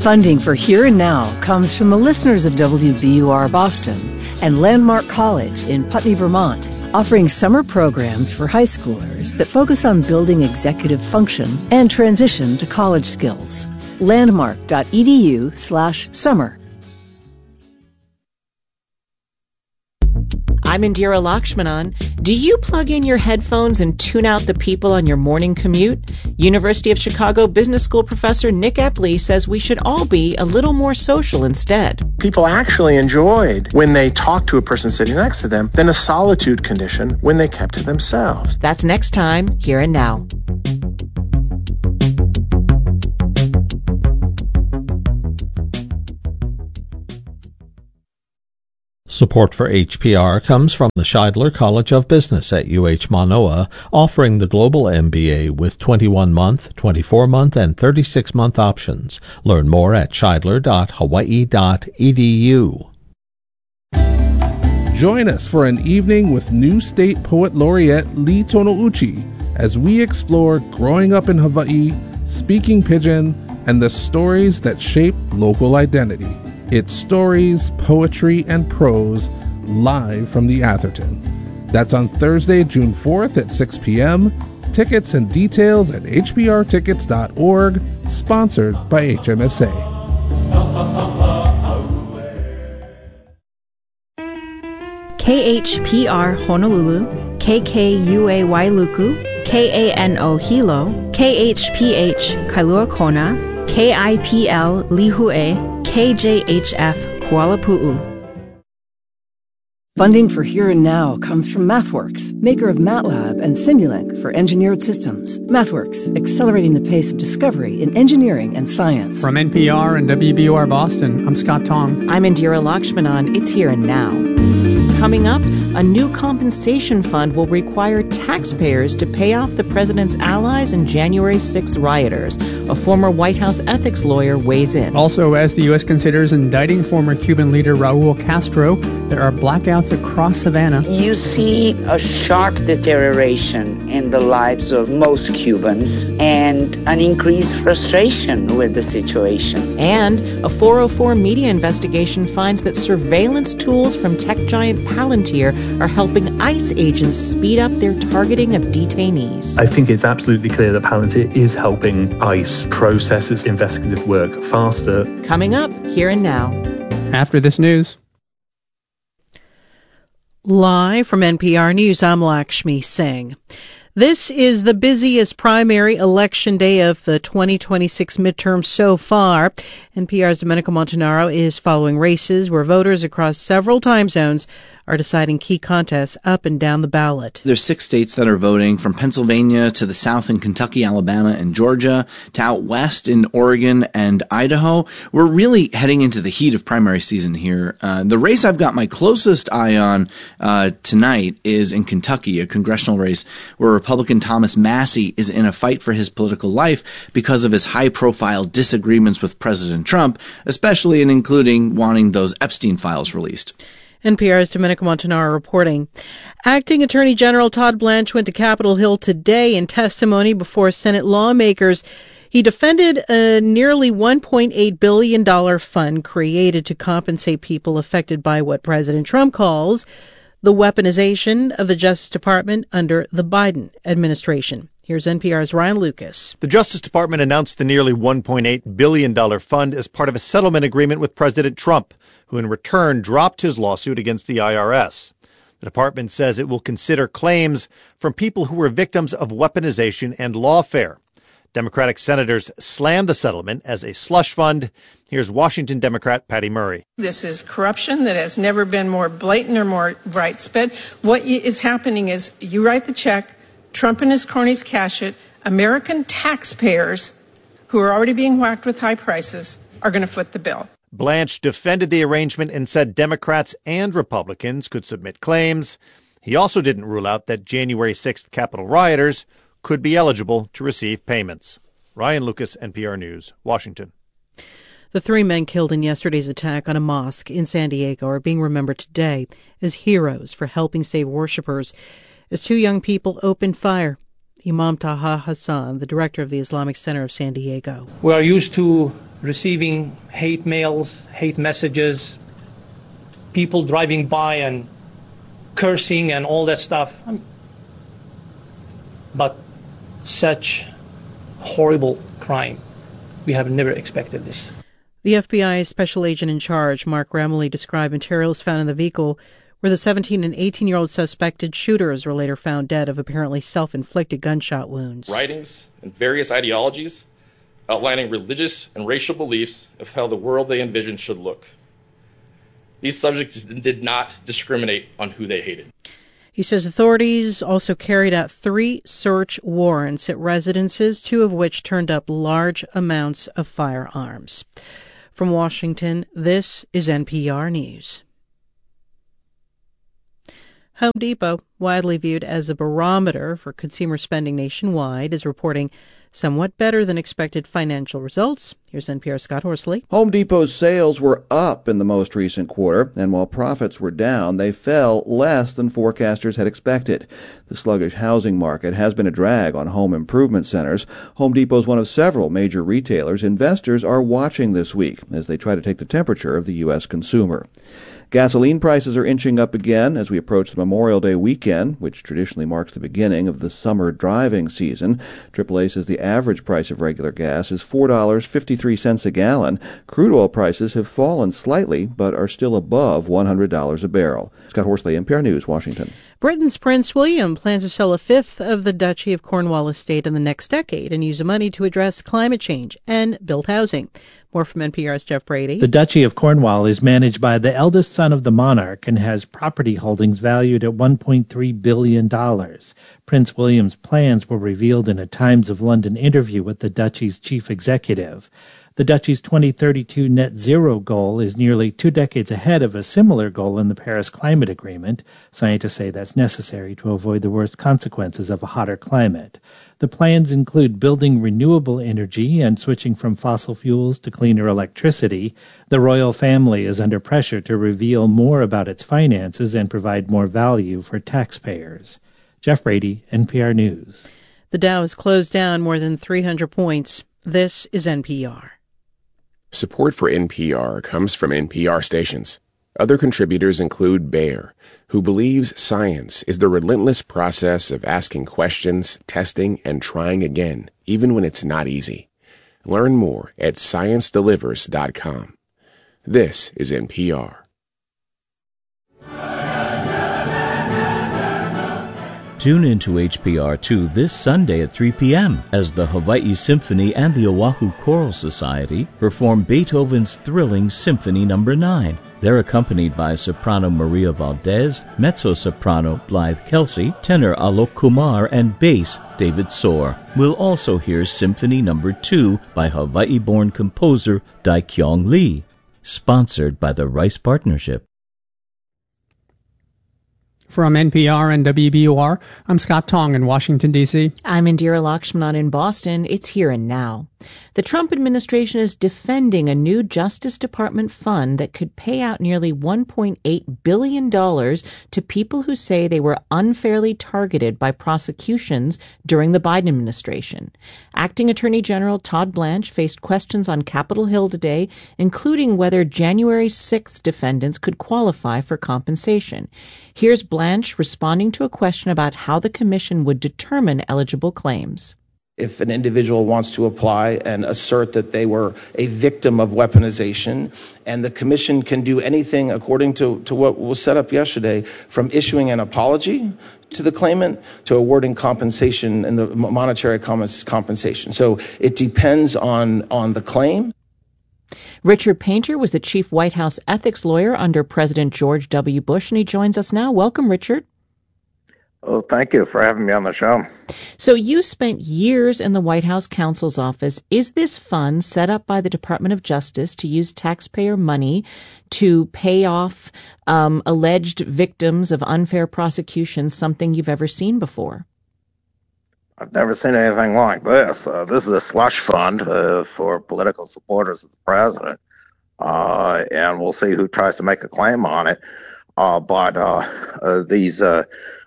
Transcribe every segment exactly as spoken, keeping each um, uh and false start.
Funding for Here and Now comes from the listeners of W B U R Boston and Landmark College in Putney, Vermont, offering summer programs for high schoolers that focus on building executive function and transition to college skills. Landmark.edu slash summer. I'm Indira Lakshmanan. Do you plug in your headphones and tune out the people on your morning commute? University of Chicago Business School professor Nick Epley says we should all be a little more social instead. People actually enjoyed when they talked to a person sitting next to them than a solitude condition when they kept to themselves. That's next time, Here and Now. Support for H P R comes from the Scheidler College of Business at U H Manoa, offering the Global M B A with twenty-one month, twenty-four month, and thirty-six month options. Learn more at scheidler dot hawaii dot e d u. Join us for an evening with new state poet laureate Lee Tonouchi as we explore growing up in Hawaii, speaking Pidgin, and the stories that shape local identity. It's stories, poetry, and prose live from the Atherton. That's on Thursday, June fourth at six p.m. Tickets and details at h b r tickets dot org, sponsored by H M S A. K H P R Honolulu, K K U A Wailuku, K A N O Hilo, K H P H Kailua Kona, K I P L Lihue, K J H F Kuala Pu'u. Funding for Here and Now comes from MathWorks, maker of MATLAB and Simulink for engineered systems. MathWorks, accelerating the pace of discovery in engineering and science. From N P R and W B U R Boston, I'm Scott Tong. I'm Indira Lakshmanan. It's Here and Now. Coming up, a new compensation fund will require taxpayers to pay off the president's allies and January sixth rioters. A former White House ethics lawyer weighs in. Also, as the U S considers indicting former Cuban leader Raul Castro, there are blackouts across Havana. You see a sharp deterioration in the lives of most Cubans and an increased frustration with the situation. And a four oh four media investigation finds that surveillance tools from tech giant Palantir are helping ICE agents speed up their targeting of detainees. I think it's absolutely clear that Palantir is helping ICE process its investigative work faster. Coming up, Here and Now. After this news. Live from N P R News, I'm Lakshmi Singh. This is the busiest primary election day of the twenty twenty-six midterm so far. N P R's Domenico Montanaro is following races where voters across several time zones are deciding key contests up and down the ballot. There's six states that are voting, from Pennsylvania to the south in Kentucky, Alabama, and Georgia, to out west in Oregon and Idaho. We're really heading into the heat of primary season here. Uh, the race I've got my closest eye on uh, tonight is in Kentucky, a congressional race where Republican Thomas Massie is in a fight for his political life because of his high-profile disagreements with President Trump, especially in including wanting those Epstein files released. N P R's Domenico Montanaro reporting. Acting Attorney General Todd Blanche went to Capitol Hill today in testimony before Senate lawmakers. He defended a nearly one point eight billion dollars fund created to compensate people affected by what President Trump calls the weaponization of the Justice Department under the Biden administration. Here's N P R's Ryan Lucas. The Justice Department announced the nearly one point eight billion dollars fund as part of a settlement agreement with President Trump, who in return dropped his lawsuit against the I R S. The department says it will consider claims from people who were victims of weaponization and lawfare. Democratic senators slammed the settlement as a slush fund. Here's Washington Democrat Patty Murray. This is corruption that has never been more blatant or more widespread. What is happening is you write the check, Trump and his cronies cash it, American taxpayers, who are already being whacked with high prices, are going to foot the bill. Blanche defended the arrangement and said Democrats and Republicans could submit claims. He also didn't rule out that January sixth Capitol rioters could be eligible to receive payments. Ryan Lucas, N P R News, Washington. The three men killed in yesterday's attack on a mosque in San Diego are being remembered today as heroes for helping save worshipers as two young people opened fire. Imam Taha Hassan, the director of the Islamic Center of San Diego. We are used to receiving hate mails, hate messages, people driving by and cursing and all that stuff. But such horrible crime. We have never expected this. The F B I special agent in charge, Mark Remley, described materials found in the vehicle where the seventeen and eighteen-year-old suspected shooters were later found dead of apparently self-inflicted gunshot wounds. Writings and various ideologies outlining religious and racial beliefs of how the world they envisioned should look. These subjects did not discriminate on who they hated. He says authorities also carried out three search warrants at residences, two of which turned up large amounts of firearms. From Washington, this is N P R News. Home Depot, widely viewed as a barometer for consumer spending nationwide, is reporting somewhat better than expected financial results. Here's N P R's Scott Horsley. Home Depot's sales were up in the most recent quarter, and while profits were down, they fell less than forecasters had expected. The sluggish housing market has been a drag on home improvement centers. Home Depot is one of several major retailers investors are watching this week as they try to take the temperature of the U S consumer. Gasoline prices are inching up again as we approach the Memorial Day weekend, which traditionally marks the beginning of the summer driving season. triple A says the average price of regular gas is four dollars and fifty-three cents a gallon. Crude oil prices have fallen slightly, but are still above one hundred dollars a barrel. Scott Horsley, N P R News, Washington. Britain's Prince William plans to sell a fifth of the Duchy of Cornwall estate in the next decade and use the money to address climate change and build housing. More from N P R's Jeff Brady. The Duchy of Cornwall is managed by the eldest son of the monarch and has property holdings valued at one point three billion dollars. Prince William's plans were revealed in a Times of London interview with the Duchy's chief executive. The Duchy's twenty thirty-two net zero goal is nearly two decades ahead of a similar goal in the Paris Climate Agreement. Scientists say that's necessary to avoid the worst consequences of a hotter climate. The plans include building renewable energy and switching from fossil fuels to cleaner electricity. The royal family is under pressure to reveal more about its finances and provide more value for taxpayers. Jeff Brady, N P R News. The Dow has closed down more than three hundred points. This is N P R. Support for N P R comes from N P R stations. Other contributors include Bayer, who believes science is the relentless process of asking questions, testing, and trying again, even when it's not easy. Learn more at science delivers dot com. This is N P R. Tune in to H P R two this Sunday at three p.m. as the Hawaii Symphony and the Oahu Choral Society perform Beethoven's thrilling Symphony Number nine. They're accompanied by soprano Maria Valdez, mezzo-soprano Blythe Kelsey, tenor Alok Kumar, and bass David Soar. We'll also hear Symphony Number two by Hawaii-born composer Dae-Kyung Lee, sponsored by the Rice Partnership. From N P R and W B U R, I'm Scott Tong in Washington, D C. I'm Indira Lakshmanan in Boston. It's Here and Now. The Trump administration is defending a new Justice Department fund that could pay out nearly one point eight billion dollars to people who say they were unfairly targeted by prosecutions during the Biden administration. Acting Attorney General Todd Blanche faced questions on Capitol Hill today, including whether January sixth defendants could qualify for compensation. Here's Blanche responding to a question about how the commission would determine eligible claims. If an individual wants to apply and assert that they were a victim of weaponization, and the commission can do anything according to, to what was set up yesterday, from issuing an apology to the claimant to awarding compensation and the monetary compensation. So it depends on, on the claim. Richard Painter was the chief White House ethics lawyer under President George W. Bush, and he joins us now. Welcome, Richard. Oh, thank you for having me on the show. So you spent years in the White House counsel's office. Is this fund set up by the Department of Justice to use taxpayer money to pay off um, alleged victims of unfair prosecutions something you've ever seen before? I've never seen anything like this. Uh, this is a slush fund uh, for political supporters of the president, uh, and we'll see who tries to make a claim on it. Uh, but uh, uh, these uh,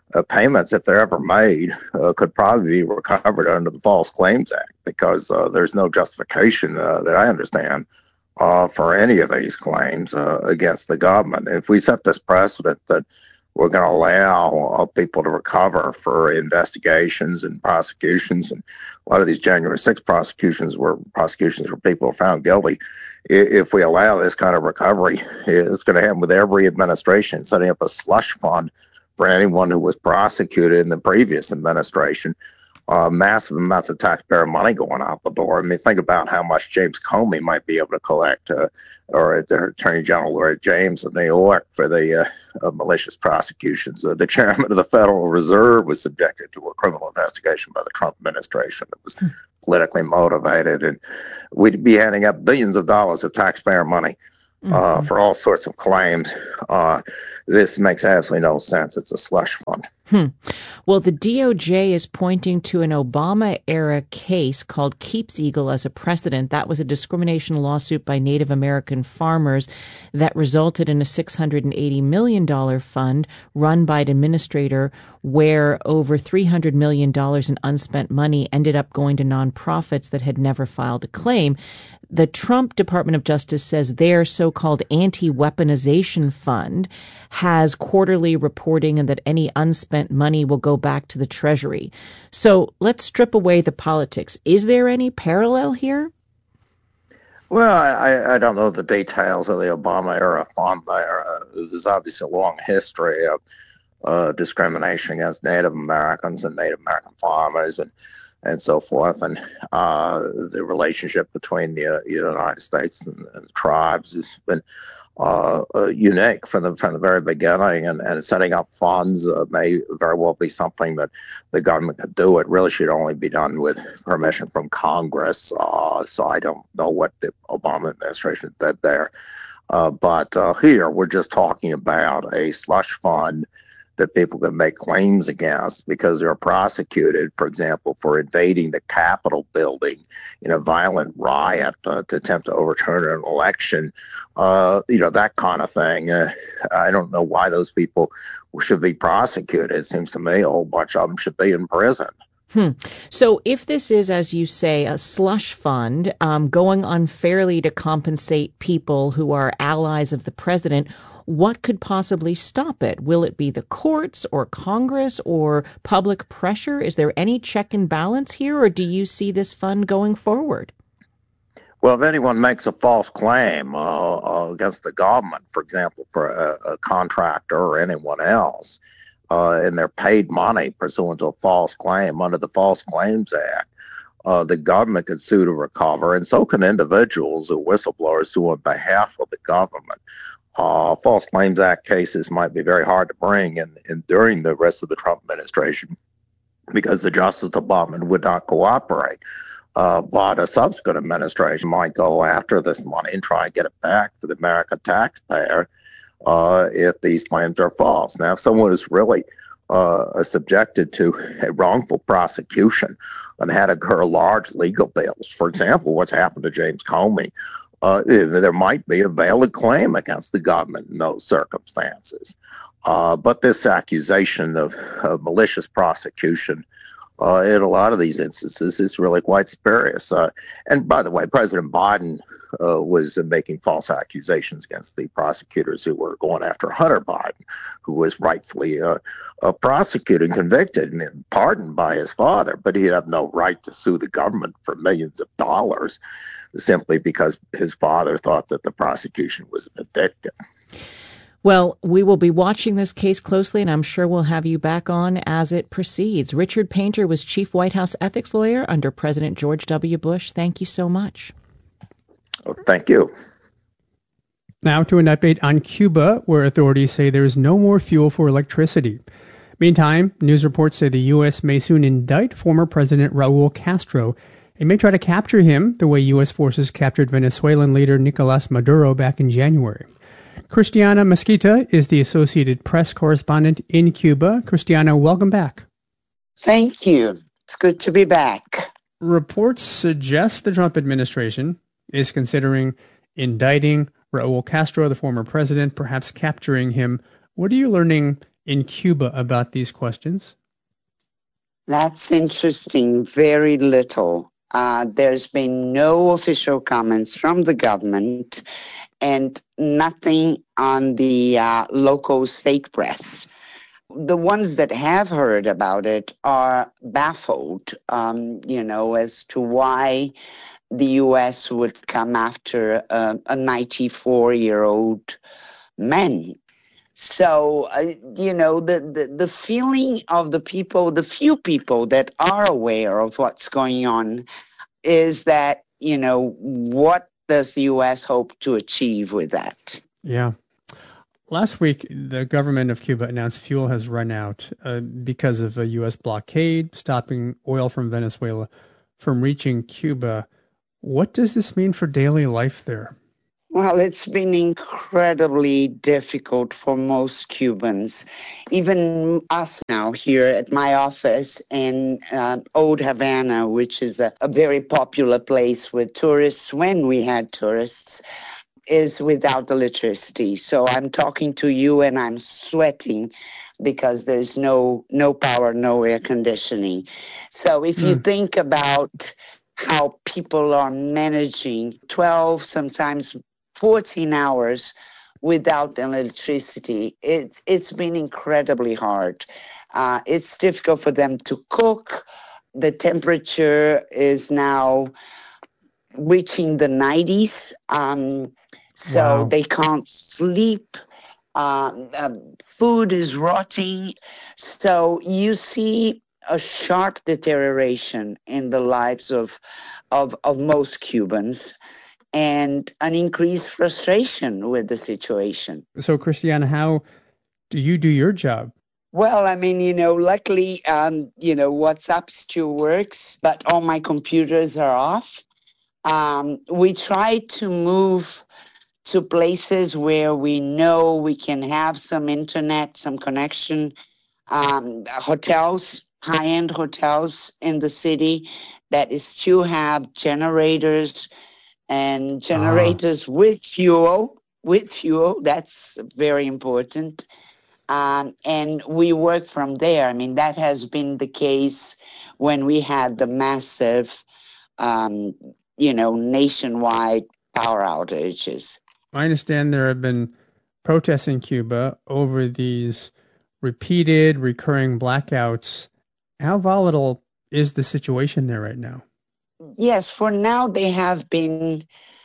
uh, payments, if they're ever made, uh, could probably be recovered under the False Claims Act, because uh, there's no justification uh, that I understand uh, for any of these claims uh, against the government. If we set this precedent that we're going to allow uh, people to recover for investigations and prosecutions, and a lot of these January sixth prosecutions were prosecutions where people are found guilty. If we allow this kind of recovery, it's going to happen with every administration, setting up a slush fund for anyone who was prosecuted in the previous administration. Uh, massive amounts of taxpayer money going out the door. I mean, think about how much James Comey might be able to collect, uh, or the Attorney General Loretta James of New York, for the uh, uh, malicious prosecutions. Uh, the chairman of the Federal Reserve was subjected to a criminal investigation by the Trump administration that was politically motivated, and we'd be handing up billions of dollars of taxpayer money uh, mm-hmm. for all sorts of claims. Uh, this makes absolutely no sense. It's a slush fund. Hmm. Well, the D O J is pointing to an Obama-era case called Keeps Eagle as a precedent. That was a discrimination lawsuit by Native American farmers that resulted in a six hundred eighty million dollars fund run by an administrator where over three hundred million dollars in unspent money ended up going to nonprofits that had never filed a claim. The Trump Department of Justice says their so-called anti-weaponization fund has quarterly reporting and that any unspent money will go back to the Treasury. So let's strip away the politics. Is there any parallel here? Well, I, I don't know the details of the Obama-era fund there. Uh, there's obviously a long history of uh, discrimination against Native Americans and Native American farmers and and so forth. And uh, the relationship between the uh, United States and, and the tribes has been uh, uh, unique from the from the very beginning. And, and setting up funds uh, may very well be something that the government could do. It really should only be done with permission from Congress. Uh, so I don't know what the Obama administration did there. Uh, but uh, here we're just talking about a slush fund that people can make claims against because they're prosecuted, for example, for invading the Capitol building in a violent riot uh, to attempt to overturn an election, uh, you know, that kind of thing. Uh, I don't know why those people should be prosecuted. It seems to me a whole bunch of them should be in prison. Hmm. So if this is, as you say, a slush fund um, going unfairly to compensate people who are allies of the president, what could possibly stop it? Will it be the courts or Congress or public pressure? Is there any check and balance here, or do you see this fund going forward? Well, if anyone makes a false claim uh, uh, against the government, for example, for a, a contractor or anyone else, uh, and they're paid money pursuant to a false claim under the False Claims Act, uh, the government can sue to recover, and so can individuals or whistleblowers sue on behalf of the government. Uh, False Claims Act cases might be very hard to bring in, in during the rest of the Trump administration because the Justice Department would not cooperate. Uh, but a subsequent administration might go after this money and try and get it back to the American taxpayer uh, if these claims are false. Now, if someone is really uh, subjected to a wrongful prosecution and had to incur large legal bills, for example, what's happened to James Comey, Uh, there might be a valid claim against the government in those circumstances. Uh, but this accusation of, of malicious prosecution uh, in a lot of these instances is really quite spurious. Uh, and by the way, President Biden uh, was uh, making false accusations against the prosecutors who were going after Hunter Biden, who was rightfully uh, uh, prosecuted and convicted and pardoned by his father, but he had no right to sue the government for millions of dollars simply because his father thought that the prosecution was vindictive. Well, we will be watching this case closely, and I'm sure we'll have you back on as it proceeds. Richard Painter was chief White House ethics lawyer under President George W. Bush. Thank you so much. Oh, thank you. Now to an update on Cuba, where authorities say there is no more fuel for electricity. Meantime, news reports say the U S may soon indict former President Raul Castro. It may try to capture him the way U S forces captured Venezuelan leader Nicolas Maduro back in January. Christiana Mesquita is the Associated Press correspondent in Cuba. Christiana, welcome back. Thank you. It's good to be back. Reports suggest the Trump administration is considering indicting Raul Castro, the former president, perhaps capturing him. What are you learning in Cuba about these questions? That's interesting. Very little. Uh, there's been no official comments from the government and nothing on the uh, local state press. The ones that have heard about it are baffled, um, you know, as to why the U S would come after a, a ninety-four-year-old man. So, uh, you know, the, the, the feeling of the people, the few people that are aware of what's going on is that, you know, what does the U S hope to achieve with that? Yeah. Last week, the government of Cuba announced fuel has run out uh, because of a U S blockade, stopping oil from Venezuela from reaching Cuba. What does this mean for daily life there? Well, it's been incredibly difficult for most Cubans. Even us now here at my office in uh, Old Havana, which is a, a very popular place with tourists when we had tourists, is without electricity. So I'm talking to you and I'm sweating because there's no no power, no air conditioning. So if mm. you think about how people are managing twelve, sometimes fourteen hours without electricity, it, it's been incredibly hard. Uh, it's difficult for them to cook. The temperature is now reaching the nineties. Um, So wow. They can't sleep. Um, uh, food is rotting. So you see a sharp deterioration in the lives of, of, of most Cubans and an increased frustration with the situation. So, Christiana, how do you do your job? Well, I mean, you know, luckily, um, you know, WhatsApp still works, but all my computers are off. Um, we try to move to places where we know we can have some internet, some connection, um, hotels, high-end hotels in the city that is still have generators and generators ah. with fuel, with fuel. That's very important. Um, and we work from there. I mean, that has been the case when we had the massive, um, you know, nationwide power outages. I understand there have been protests in Cuba over these repeated, recurring blackouts. How volatile is the situation there right now? Yes, for now they have been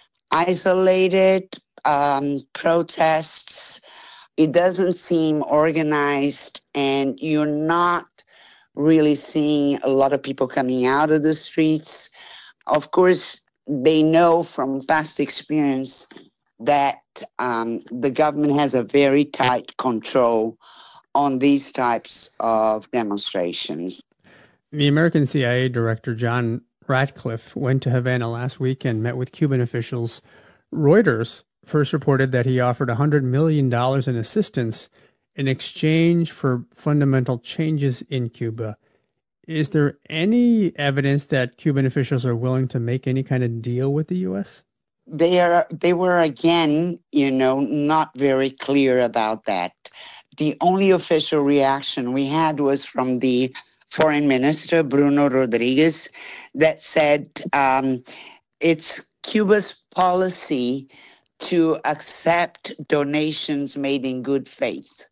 isolated um, protests. It doesn't seem organized, and you're not really seeing a lot of people coming out of the streets. Of course, they know from past experience that um, the government has a very tight control on these types of demonstrations. The American C I A director, John Ratcliffe, went to Havana last week and met with Cuban officials. Reuters first reported that he offered one hundred million dollars in assistance in exchange for fundamental changes in Cuba. Is there any evidence that Cuban officials are willing to make any kind of deal with the U S? They are. They were, again, you know, not very clear about that. The only official reaction we had was from the foreign minister, Bruno Rodriguez, that said um, it's Cuba's policy to accept donations made in good faith.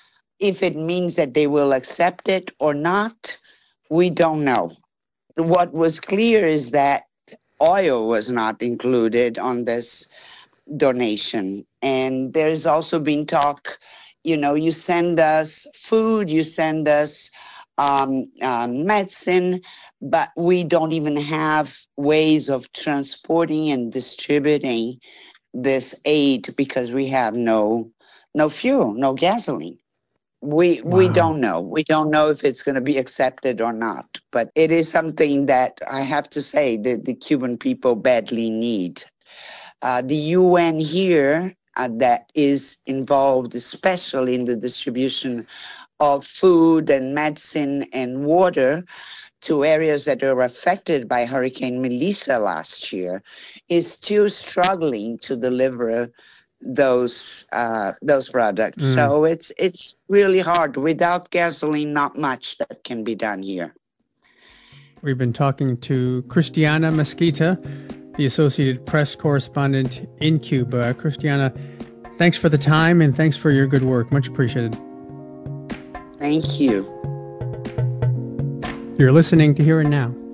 If it means that they will accept it or not, we don't know. What was clear is that oil was not included on this donation. And there's also been talk, you know, you send us food, you send us um, uh, medicine, but we don't even have ways of transporting and distributing this aid because we have no no fuel, no gasoline. We wow. we don't know. We don't know if it's going to be accepted or not. But it is something that I have to say that the Cuban people badly need. Uh, the U N here uh, that is involved, especially in the distribution of food and medicine and water to areas that are affected by Hurricane Melissa last year, is still struggling to deliver those uh, those products. Mm. So it's it's really hard. Without gasoline, not much that can be done here. We've been talking to Christiana Mesquita, the Associated Press correspondent in Cuba. Christiana, thanks for the time and thanks for your good work. Much appreciated. Thank you. You're listening to Here and Now.